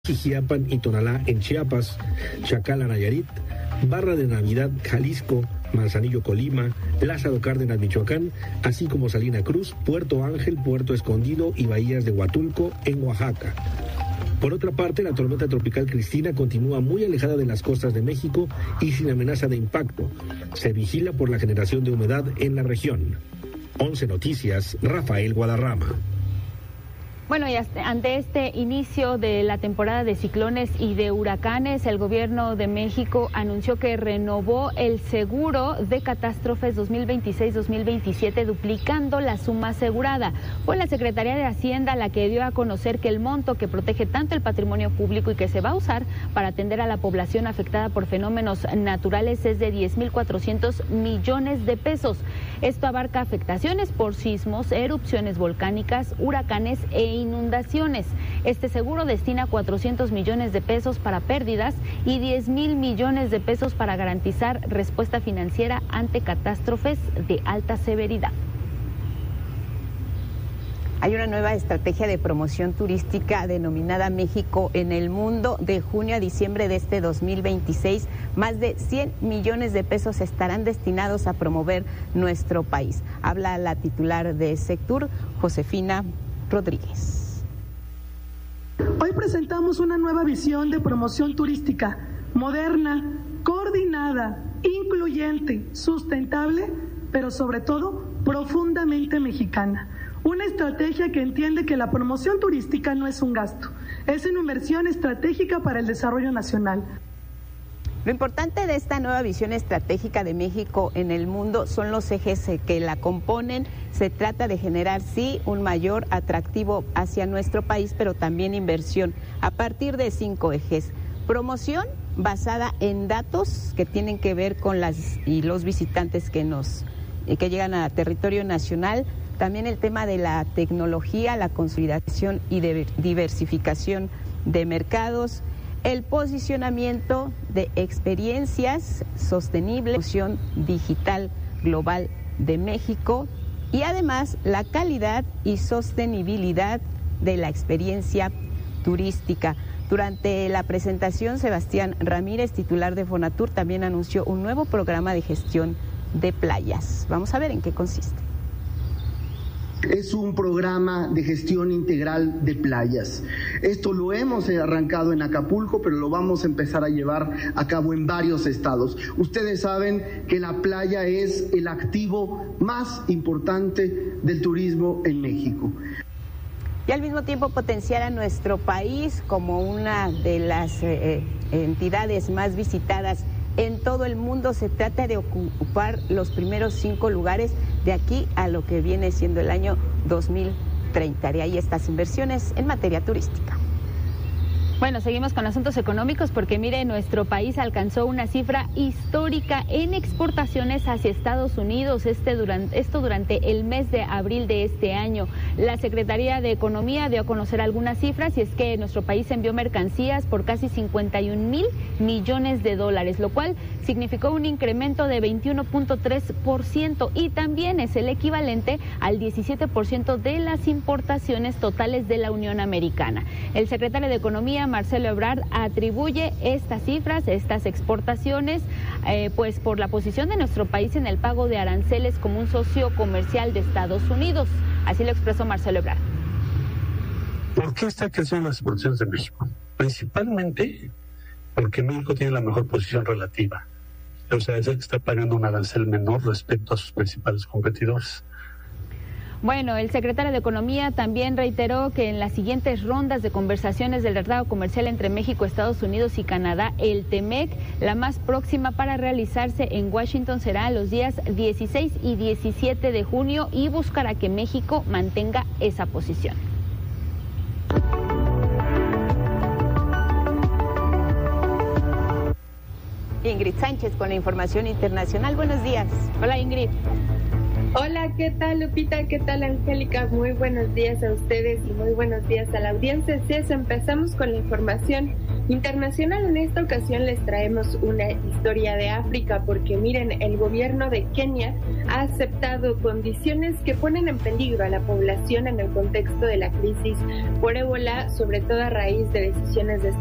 Jijiapan y Tonalá en Chiapas, Chacala, Nayarit, Barra de Navidad, Jalisco, Manzanillo, Colima, Lázaro Cárdenas, Michoacán, así como Salina Cruz, Puerto Ángel, Puerto Escondido y bahías de Huatulco en Oaxaca. Por otra parte, la tormenta tropical Cristina continúa muy alejada de las costas de México y sin amenaza de impacto. Se vigila por la generación de humedad en la región. 11 Noticias, Rafael Guadarrama. Bueno, y ante este inicio de la temporada de ciclones y de huracanes, el gobierno de México anunció que renovó el seguro de catástrofes 2026-2027, duplicando la suma asegurada. Fue la Secretaría de Hacienda la que dio a conocer que el monto que protege tanto el patrimonio público y que se va a usar para atender a la población afectada por fenómenos naturales es de 10.400 millones de pesos. Esto abarca afectaciones por sismos, erupciones volcánicas, huracanes e inundaciones. Este seguro destina 400 millones de pesos para pérdidas y 10.000 millones de pesos para garantizar respuesta financiera ante catástrofes de alta severidad. Hay una nueva estrategia de promoción turística denominada México en el Mundo. De junio a diciembre de este 2026, más de 100 millones de pesos estarán destinados a promover nuestro país. Habla la titular de Sectur, Josefina Rodríguez. Hoy presentamos una nueva visión de promoción turística, moderna, coordinada, incluyente, sustentable, pero sobre todo profundamente mexicana. Una estrategia que entiende que la promoción turística no es un gasto, es una inversión estratégica para el desarrollo nacional. Lo importante de esta nueva visión estratégica de México en el mundo son los ejes que la componen. Se trata de generar, sí, un mayor atractivo hacia nuestro país, pero también inversión a partir de 5 ejes. Promoción basada en datos que tienen que ver con los visitantes que llegan a territorio nacional. También el tema de la tecnología, la consolidación y diversificación de mercados, el posicionamiento de experiencias sostenibles, inclusión digital global de México y además la calidad y sostenibilidad de la experiencia turística. Durante la presentación, Sebastián Ramírez, titular de Fonatur, también anunció un nuevo programa de gestión de playas. Vamos a ver en qué consiste. Es un programa de gestión integral de playas. Esto lo hemos arrancado en Acapulco, pero lo vamos a empezar a llevar a cabo en varios estados. Ustedes saben que la playa es el activo más importante del turismo en México. Y al mismo tiempo potenciar a nuestro país como una de las entidades más visitadas en todo el mundo. Se trata de ocupar los primeros 5 lugares de aquí a lo que viene siendo el año 2030. De ahí estas inversiones en materia turística. Bueno, seguimos con asuntos económicos porque mire, nuestro país alcanzó una cifra histórica en exportaciones hacia Estados Unidos, esto durante el mes de abril de este año. La Secretaría de Economía dio a conocer algunas cifras y es que nuestro país envió mercancías por casi 51,000 millones de dólares, lo cual significó un incremento de 21.3% y también es el equivalente al 17% de las importaciones totales de la Unión Americana. El secretario de Economía, Marcelo Ebrard, atribuye estas cifras, estas exportaciones, pues por la posición de nuestro país en el pago de aranceles como un socio comercial de Estados Unidos. Así lo expresó Marcelo Ebrard. ¿Por qué está creciendo las exportaciones de México? Principalmente porque México tiene la mejor posición relativa. O sea, es el que está pagando un arancel menor respecto a sus principales competidores. Bueno, el secretario de Economía también reiteró que en las siguientes rondas de conversaciones del Tratado Comercial entre México, Estados Unidos y Canadá, el TEMEC, la más próxima para realizarse en Washington será los días 16 y 17 de junio y buscará que México mantenga esa posición. Ingrid Sánchez con la información internacional. Buenos días. Hola, Ingrid. Hola, ¿qué tal Lupita? ¿Qué tal Angélica? Muy buenos días a ustedes y muy buenos días a la audiencia. Así es, empezamos con la información internacional. En esta ocasión les traemos una historia de África porque miren, el gobierno de Kenia ha aceptado condiciones que ponen en peligro a la población en el contexto de la crisis por ébola, sobre todo a raíz de decisiones de